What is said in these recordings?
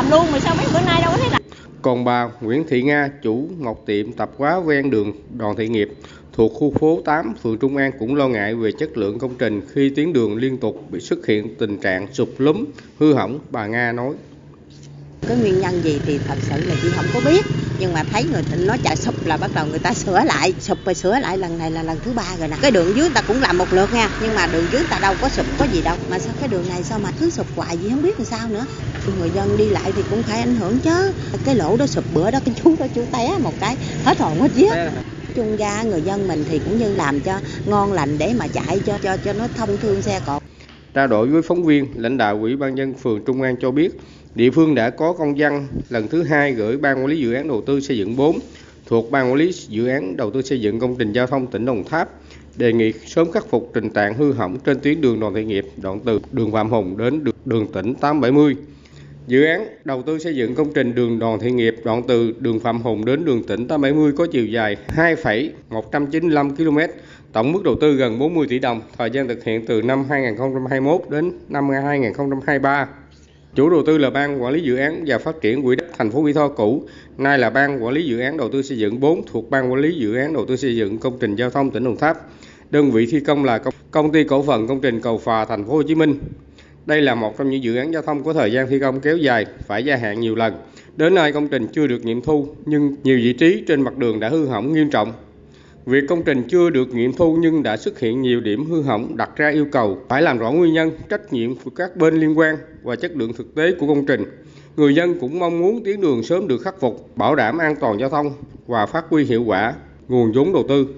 luôn mà sao mấy bữa nay đâu có thấy làm. Còn bà Nguyễn Thị Nga, chủ một tiệm tạp hóa ven đường Đoàn Thị Nghiệp thuộc khu phố 8, phường Trung An cũng lo ngại về chất lượng công trình khi tuyến đường liên tục bị xuất hiện tình trạng sụp lún, hư hỏng. Bà Nga nói: Cái nguyên nhân gì thì thật sự là chị không có biết, nhưng mà thấy người nó chạy sụp là bắt đầu người ta sửa lại, sụp rồi sửa lại, lần này là lần thứ 3 rồi nè. Cái đường dưới ta cũng làm một lượt nha, nhưng mà đường dưới ta đâu có sụp có gì đâu, mà sao cái đường này sao mà cứ sụp hoài gì không biết làm sao nữa. Người dân đi lại thì cũng phải ảnh hưởng chứ. Cái lỗ đó sụp bữa đó cái chú té một cái hết hồn hết vía. Chung ra người dân mình thì cũng như làm cho ngon lành để mà chạy cho nó thông thương xe cộ. Trao đổi với phóng viên, lãnh đạo Ủy ban nhân phường Trung An cho biết, địa phương đã có công văn lần thứ 2 gửi Ban Quản lý Dự án Đầu tư xây dựng 4 thuộc Ban Quản lý Dự án Đầu tư xây dựng công trình giao thông tỉnh Đồng Tháp, đề nghị sớm khắc phục tình trạng hư hỏng trên tuyến đường Đoàn Thị Nghiệp, đoạn từ đường Phạm Hùng đến đường tỉnh 870. Dự án đầu tư xây dựng công trình đường Đoàn Thị Nghiệp, đoạn từ đường Phạm Hùng đến đường tỉnh 870 có chiều dài 2,195 km, tổng mức đầu tư gần 40 tỷ đồng, thời gian thực hiện từ năm 2021 đến năm 2023. Chủ đầu tư là Ban Quản lý Dự án và Phát triển Quỹ đất thành phố Mỹ Tho cũ, nay là Ban Quản lý Dự án Đầu tư xây dựng 4 thuộc Ban Quản lý Dự án Đầu tư xây dựng công trình giao thông tỉnh Đồng Tháp. Đơn vị thi công là Công ty Cổ phần Công trình Cầu Phà Thành phố Hồ Chí Minh. Đây là một trong những dự án giao thông có thời gian thi công kéo dài, phải gia hạn nhiều lần. Đến nay công trình chưa được nghiệm thu, nhưng nhiều vị trí trên mặt đường đã hư hỏng nghiêm trọng. Việc công trình chưa được nghiệm thu nhưng đã xuất hiện nhiều điểm hư hỏng đặt ra yêu cầu phải làm rõ nguyên nhân, trách nhiệm của các bên liên quan và chất lượng thực tế của công trình. Người dân cũng mong muốn tuyến đường sớm được khắc phục, bảo đảm an toàn giao thông và phát huy hiệu quả nguồn vốn đầu tư.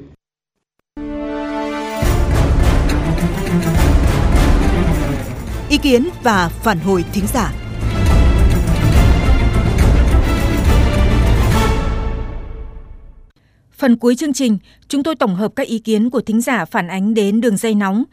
Ý kiến và phản hồi thính giả. Phần cuối chương trình, chúng tôi tổng hợp các ý kiến của thính giả phản ánh đến đường dây nóng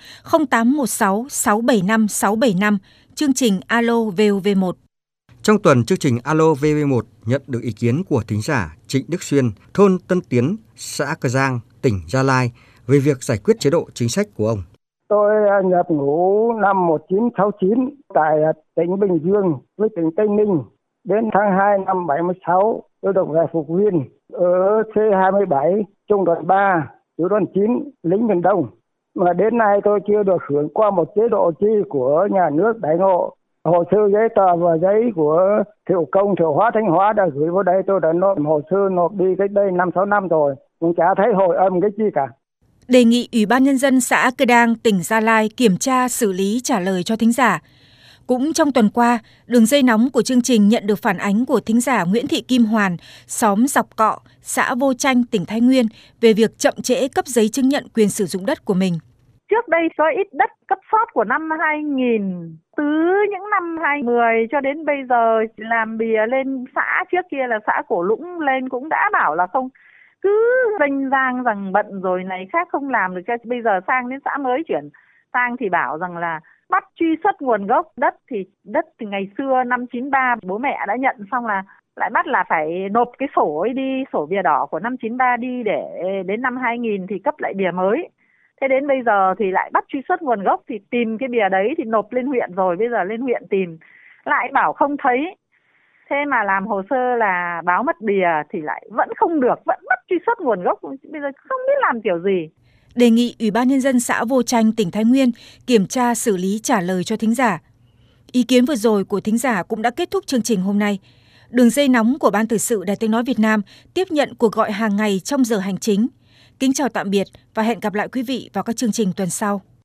0816 675 675, chương trình Alo VOV1. Trong tuần, chương trình Alo VOV1 nhận được ý kiến của thính giả Trịnh Đức Xuyên, thôn Tân Tiến, xã Cờ Giang, tỉnh Gia Lai về việc giải quyết chế độ chính sách của ông. Tôi nhập ngũ năm 1969 tại tỉnh Bình Dương với tỉnh Tây Ninh. Đến tháng 2 năm 76, tôi được về phục viên ở C27, trung đoàn 3, tiểu đoàn 9, lính miền Đông. Mà đến nay tôi chưa được hưởng qua một chế độ chi của nhà nước đãi ngộ. Hồ sơ giấy tờ và giấy của Thiệu Công, Thiệu Hóa, Thanh Hóa đã gửi vào đây. Tôi đã nộp hồ sơ nộp đi cách đây 5-6 năm rồi, cũng chả thấy hồi âm cái chi cả. Đề nghị Ủy ban Nhân dân xã Cờ Đang, tỉnh Gia Lai kiểm tra xử lý trả lời cho thính giả. Cũng trong tuần qua, đường dây nóng của chương trình nhận được phản ánh của thính giả Nguyễn Thị Kim Hoàn, xóm Dọc Cọ, xã Vô Tranh, tỉnh Thái Nguyên về việc chậm trễ cấp giấy chứng nhận quyền sử dụng đất của mình. Trước đây có ít đất cấp sót của năm 2000, từ những năm 2010 cho đến bây giờ làm bìa lên xã, trước kia là xã Cổ Lũng lên cũng đã bảo là không, cứ rênh rang rằng bận rồi này khác không làm được. Bây giờ sang đến xã mới chuyển sang thì bảo rằng là bắt truy xuất nguồn gốc đất, thì đất từ ngày xưa năm 93 bố mẹ đã nhận xong là lại bắt là phải nộp cái sổ ấy đi, sổ bìa đỏ của năm 93 đi để đến năm 2000 thì cấp lại bìa mới. Thế đến bây giờ thì lại bắt truy xuất nguồn gốc thì tìm cái bìa đấy thì nộp lên huyện rồi, bây giờ lên huyện tìm lại bảo không thấy. Thế mà làm hồ sơ là báo mất bìa thì lại vẫn không được, vẫn bắt truy xuất nguồn gốc, bây giờ không biết làm kiểu gì. Đề nghị Ủy ban Nhân dân xã Vô Tranh, tỉnh Thái Nguyên kiểm tra xử lý trả lời cho thính giả. Ý kiến vừa rồi của thính giả cũng đã kết thúc chương trình hôm nay. Đường dây nóng của Ban Thời sự Đài Tiếng nói Việt Nam tiếp nhận cuộc gọi hàng ngày trong giờ hành chính. Kính chào tạm biệt và hẹn gặp lại quý vị vào các chương trình tuần sau.